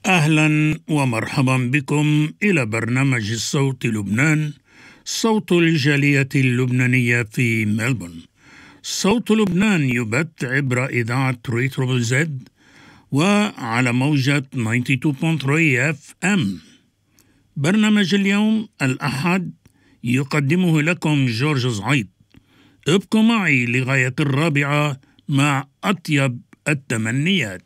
أهلا ومرحبا بكم إلى برنامج صوت لبنان، صوت الجالية اللبنانية في ملبورن. صوت لبنان يبث عبر إذاعة ريتروبل زد وعلى موجة 92.3 FM. برنامج اليوم الأحد يقدمه لكم جورج زعيد. ابقوا معي لغاية 4 مع أطيب التمنيات.